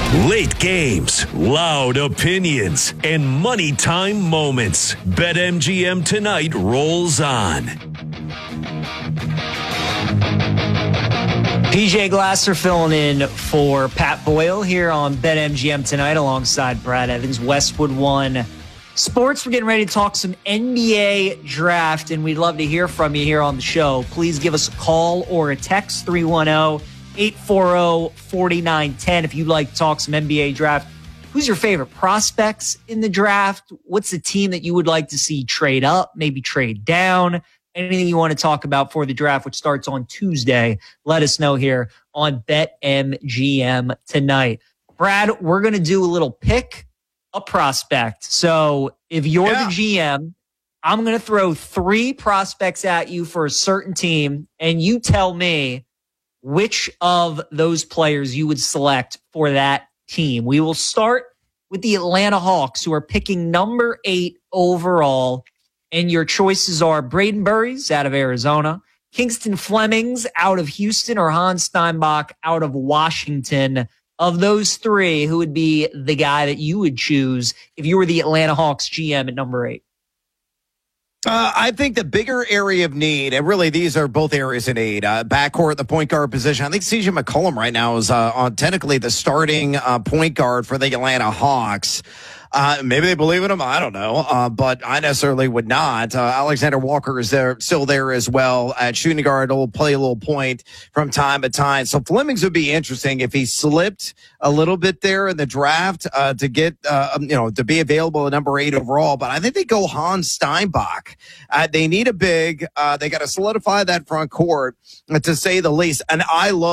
Late games, loud opinions, and money time moments. BetMGM tonight rolls on. PJ Glasser filling in for Pat Boyle here on BetMGM tonight alongside Brad Evans, Westwood One Sports. We're getting ready to talk some NBA draft, and we'd love to hear from you here on the show. Please give us a call or a text, 310-840-4910 if you'd like to talk some NBA draft. Who's your favorite prospects in the draft? What's the team that you would like to see trade up, maybe trade down? Anything you want to talk about for the draft, which starts on Tuesday, let us know here on BetMGM tonight. Brad, we're going to do a little pick a prospect. So if you're the GM, I'm going to throw 3 prospects at you for a certain team, and you tell me which of those players you would select for that team. We will start with the Atlanta Hawks, who are picking number 8 overall. And your choices are Braden Burries out of Arizona, Kingston Flemings out of Houston, or Hans Steinbach out of Washington. Of those 3, who would be the guy that you would choose if you were the Atlanta Hawks GM at number 8? I think the bigger area of need, and really these are both areas in need, backcourt, the point guard position. I think CJ McCollum right now is on technically the starting point guard for the Atlanta Hawks. Maybe they believe in him. I don't know. But I necessarily would not. Alexander Walker is still there as well at shooting guard. Will play a little point from time to time. So Flemings would be interesting if he slipped a little bit there in the draft, to get, to be available at number 8 overall. But I think they go Hans Steinbach. They need a big, they got to solidify that front court, to say the least. And I love